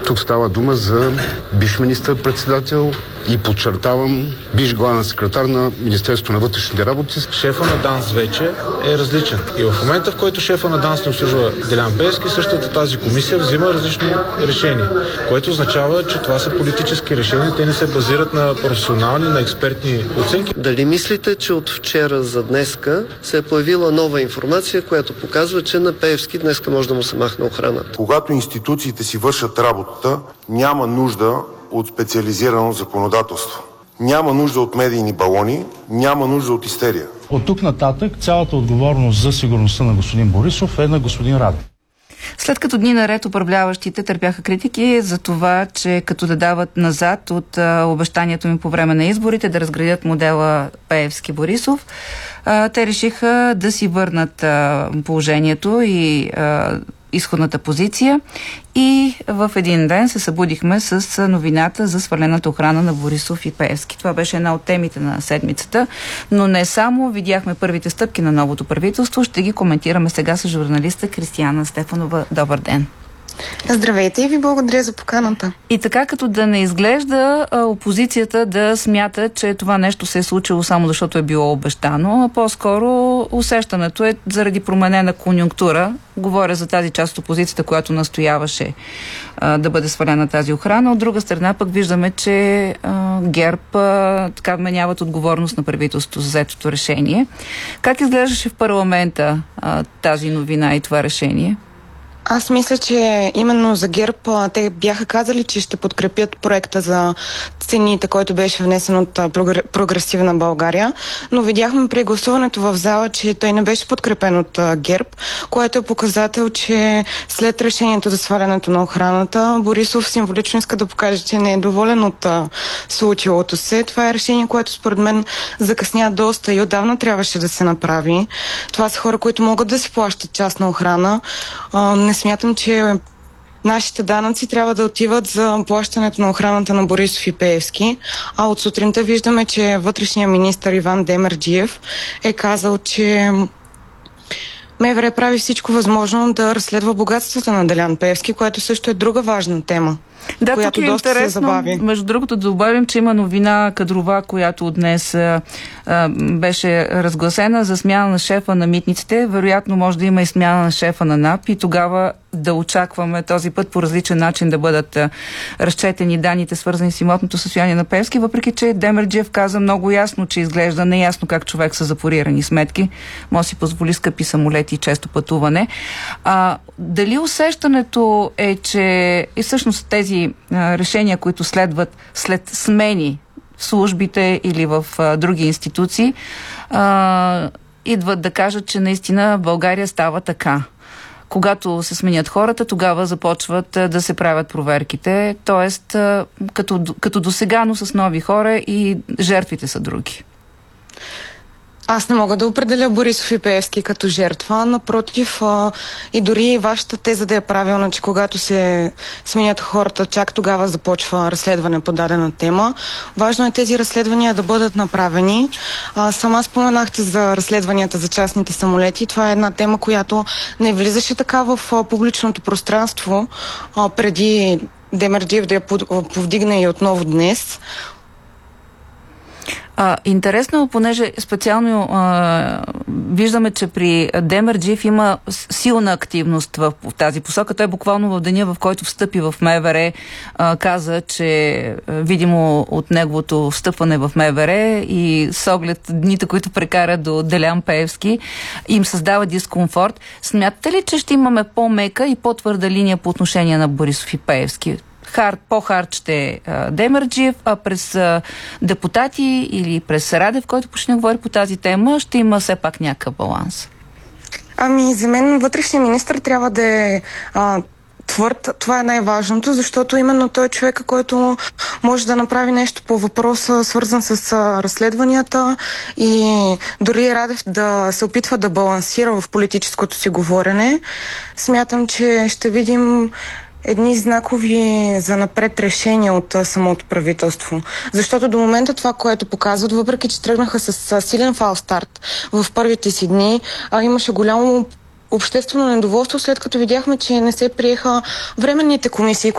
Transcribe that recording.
Тук става дума за бивш министър-председател и подчертавам бивш главен секретар на Министерството на вътрешните работи. Шефа на ДАНС вече е различен. И в момента, в който шефа на ДАНС не обслужва Делян Пеевски, същата тази комисия взима различни решения, което означава, че това са политически решения. Те не се базират на професионални, на експертни оценки. Дали мислите, че от вчера за днеска се е появила нова информация, която показва, че на Пеевски днеска може да му се махне охраната? Когато институциите си вършат работата, няма нужда от специализирано законодателство. Няма нужда от медийни балони, няма нужда от истерия. От тук нататък цялата отговорност за сигурността на господин Борисов е на господин Радев. След като дни наред управляващите търпяха критики за това, че като да дават назад от обещанието ми по време на изборите да разградят модела Пеевски-Борисов, те решиха да си върнат положението и изходната позиция и в един ден се събудихме с новината за свалената охрана на Борисов и Пеевски. Това беше една от темите на седмицата, но не само. Видяхме първите стъпки на новото правителство. Ще ги коментираме сега с журналиста Кристияна Стефанова. Добър ден! Здравейте и ви благодаря за поканата. И така, като да не изглежда опозицията да смята, че това нещо се е случило само защото е било обещано, а по-скоро усещането е заради променена конюнктура. Говоря за тази част от опозицията, която настояваше да бъде свалена тази охрана. От друга страна пък виждаме, че ГЕРБ така вменяват отговорност на правителството за взетото решение. Как изглеждаше в парламента тази новина и това решение? Аз мисля, че именно за ГЕРБ те бяха казали, че ще подкрепят проекта за цените, който беше внесен от Прогресивна България, но видяхме при гласуването в зала, че той не беше подкрепен от ГЕРБ, което е показател, че след решението за свалянето на охраната, Борисов символично иска да покаже, че не е доволен от случилото се. Това е решение, което според мен закъсня доста и отдавна трябваше да се направи. Това са хора, които могат да си плащат частна охрана. Не смятам, че нашите данъци трябва да отиват за плащането на охраната на Борисов и Пеевски. А от сутринта виждаме, че вътрешният министър Иван Демерджиев е казал, че МВР прави всичко възможно да разследва богатствата на Делян Пеевски, което също е друга важна тема. Да, която тук е доста интересно, се забави. Между другото, да добавим, че има новина кадрова, която днес беше разгласена за смяна на шефа на митниците. Вероятно може да има и смяна на шефа на НАП и тогава да очакваме този път по различен начин да бъдат разчетени данните, свързани с имотното състояние на Пеевски, въпреки че Демерджиев каза много ясно, че изглежда неясно как човек са запорирани сметки, може си позволи скъпи самолети и често пътуване. Дали усещането е, че и всъщност тези решения, които следват след смени в службите или в други институции, идват да кажат, че наистина в България става така. Когато се сменят хората, тогава започват да се правят проверките, т.е. като досега, но с нови хора и жертвите са други. Аз не мога да определя Борисов и Пеевски като жертва, напротив, и дори вашата теза да е правилна, че когато се сменят хората, чак тогава започва разследване по дадена тема. Важно е тези разследвания да бъдат направени. Сама споменахте за разследванията за частните самолети. Това е една тема, която не влизаше така в публичното пространство преди Демерджиев да я повдигне и отново днес. Интересно, понеже специално виждаме, че при Демерджиев има силна активност в тази посока. Той буквално в деня, в който встъпи в МВР, каза, че видимо от неговото встъпване в МВР и с оглед дните, които прекара до Делян Пеевски, им създава дискомфорт. Смятате ли, че ще имаме по-мека и по-твърда линия по отношение на Борисов и Пеевски? По-хард ще е Демерджиев, а през депутати или през Радев, който почне да говори по тази тема, ще има все пак някакъв баланс. За мен вътрешният министър трябва да е твърд. Това е най-важното, защото именно той е човека, който може да направи нещо по въпроса, свързан с разследванията и дори Радев да се опитва да балансира в политическото си говорене. Смятам, че ще видим едни знакови за напред решения от самото правителство. Защото до момента това, което показват, въпреки че тръгнаха с силен фалстарт в първите си дни, имаше голямо обществено недоволство, след като видяхме, че не се приеха временните комисии,